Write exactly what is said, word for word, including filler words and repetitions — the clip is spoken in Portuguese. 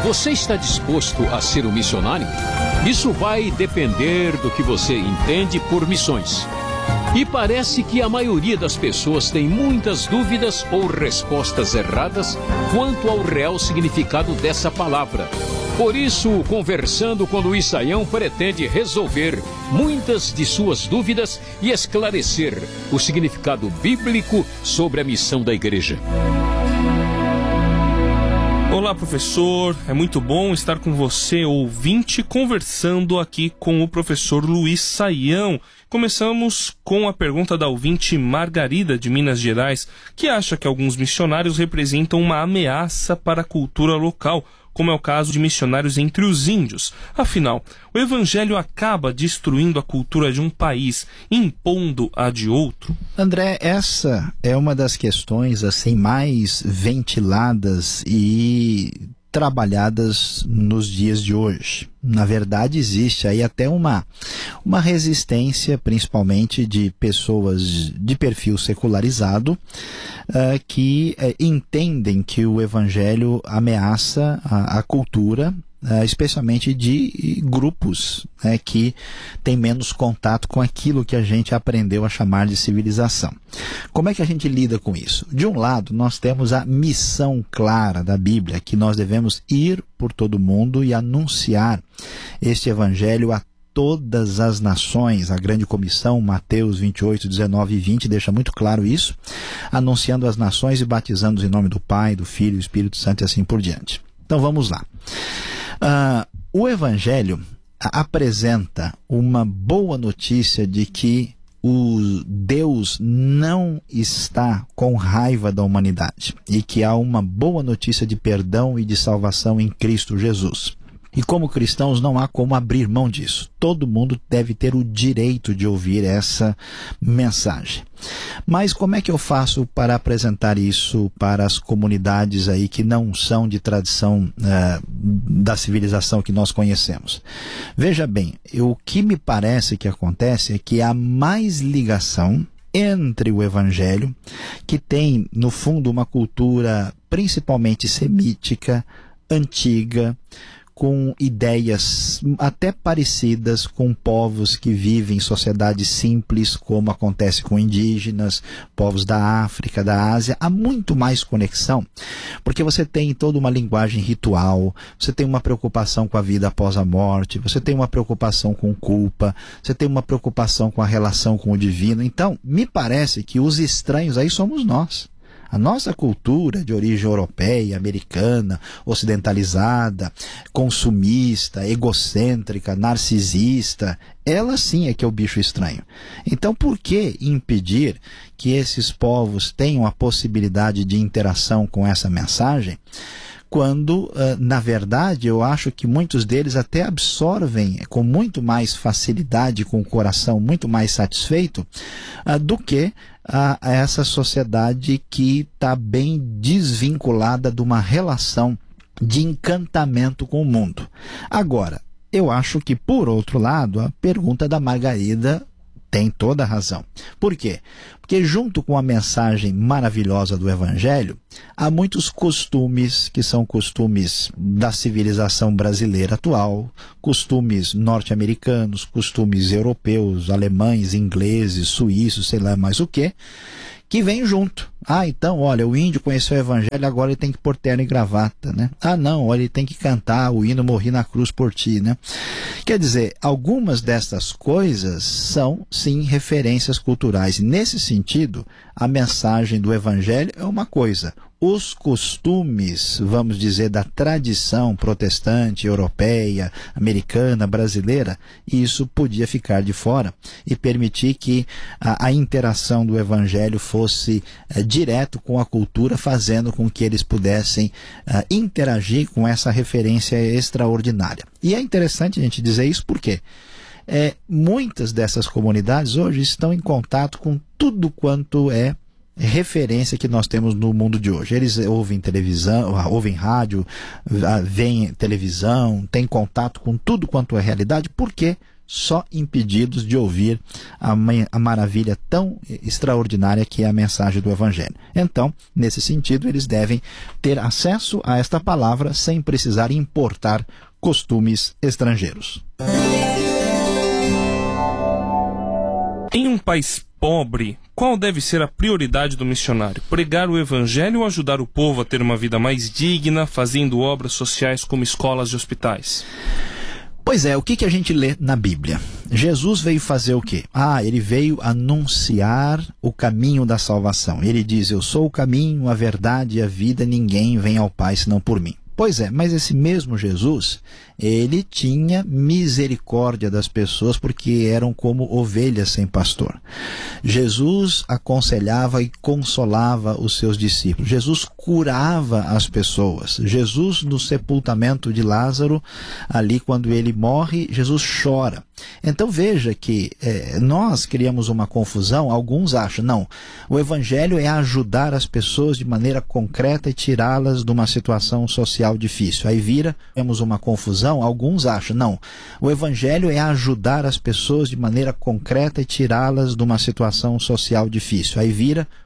Você está disposto a ser um missionário? Isso vai depender do que você entende por missões. E parece que a maioria das pessoas tem muitas dúvidas ou respostas erradas quanto ao real significado dessa palavra. Por isso, conversando com Luiz Saião pretende resolver muitas de suas dúvidas e esclarecer o significado bíblico sobre a missão da igreja. Olá, professor, é muito bom estar com você, ouvinte, conversando aqui com o professor Luiz Saião. Começamos com a pergunta da ouvinte Margarida, de Minas Gerais, que acha que alguns missionários representam uma ameaça para a cultura local, como é o caso de missionários entre os índios. Afinal, o evangelho acaba destruindo a cultura de um país, impondo a de outro? André, essa é uma das questões assim mais ventiladas e trabalhadas nos dias de hoje. Na verdade, existe aí até uma, uma resistência, principalmente de pessoas de perfil secularizado, uh, que uh, entendem que o evangelho ameaça a, a cultura, Uh, especialmente de grupos, né, que têm menos contato com aquilo que a gente aprendeu a chamar de civilização. Como é que a gente lida com isso? De um lado, nós temos a missão clara da Bíblia, que nós devemos ir por todo mundo e anunciar este evangelho a todas as nações. A grande comissão, Mateus vinte e oito, dezenove e vinte, deixa muito claro isso, anunciando as nações e batizando-os em nome do Pai, do Filho e do Espírito Santo e assim por diante. Então vamos lá. Uh, o Evangelho apresenta uma boa notícia de que o Deus não está com raiva da humanidade e que há uma boa notícia de perdão e de salvação em Cristo Jesus. E como cristãos não há como abrir mão disso. Todo mundo deve ter o direito de ouvir essa mensagem. Mas como é que eu faço para apresentar isso para as comunidades aí que não são de tradição uh, da civilização que nós conhecemos? Veja bem, o que me parece que acontece é que há mais ligação entre o evangelho, que tem no fundo uma cultura principalmente semítica, antiga, com ideias até parecidas com povos que vivem em sociedades simples, como acontece com indígenas, povos da África, da Ásia. Há muito mais conexão, porque você tem toda uma linguagem ritual, você tem uma preocupação com a vida após a morte, você tem uma preocupação com culpa, você tem uma preocupação com a relação com o divino. Então, me parece que os estranhos aí somos nós. A nossa cultura de origem europeia, americana, ocidentalizada, consumista, egocêntrica, narcisista, ela sim é que é o bicho estranho. Então, por que impedir que esses povos tenham a possibilidade de interação com essa mensagem, quando, na verdade, eu acho que muitos deles até absorvem com muito mais facilidade, com o coração muito mais satisfeito, do que a essa sociedade que está bem desvinculada de uma relação de encantamento com o mundo. Agora, eu acho que, por outro lado, a pergunta da Margarida tem toda a razão. Por quê? Porque junto com a mensagem maravilhosa do Evangelho, há muitos costumes que são costumes da civilização brasileira atual, costumes norte-americanos, costumes europeus, alemães, ingleses, suíços, sei lá mais o quê, que vem junto. Ah, então, olha, o índio conheceu o evangelho, agora ele tem que pôr terno e gravata, né? Ah, não, olha, ele tem que cantar o hino Morri na Cruz por Ti, né? Quer dizer, algumas dessas coisas são, sim, referências culturais. E nesse sentido, a mensagem do evangelho é uma coisa. Os costumes, vamos dizer, da tradição protestante, europeia, americana, brasileira, isso podia ficar de fora e permitir que a, a interação do evangelho fosse é, direto com a cultura, fazendo com que eles pudessem é, interagir com essa referência extraordinária. E é interessante a gente dizer isso porque é, muitas dessas comunidades hoje estão em contato com tudo quanto é referência que nós temos no mundo de hoje. Eles ouvem televisão, ouvem rádio, veem televisão, têm contato com tudo quanto é realidade. Por quê? só impedidos de ouvir a, a maravilha tão extraordinária que é a mensagem do Evangelho. Então, nesse sentido, eles devem ter acesso a esta palavra sem precisar importar costumes estrangeiros. Em um país pobre, qual deve ser a prioridade do missionário? Pregar o Evangelho ou ajudar o povo a ter uma vida mais digna, fazendo obras sociais como escolas e hospitais? Pois é, o que, que a gente lê na Bíblia? Jesus veio fazer o quê? Ah, ele veio anunciar o caminho da salvação. Ele diz, eu sou o caminho, a verdade e a vida, ninguém vem ao Pai senão por mim. Pois é, mas esse mesmo Jesus, ele tinha misericórdia das pessoas porque eram como ovelhas sem pastor. Jesus aconselhava e consolava os seus discípulos. Jesus curava as pessoas. Jesus, no sepultamento de Lázaro, ali quando ele morre, Jesus chora. Então veja que eh, nós criamos uma confusão, alguns acham, não, o Evangelho é ajudar as pessoas de maneira concreta e tirá-las de uma situação social difícil. Aí vira, temos uma confusão, alguns acham, não, o Evangelho é ajudar as pessoas de maneira concreta e tirá-las de uma situação social difícil. Aí vira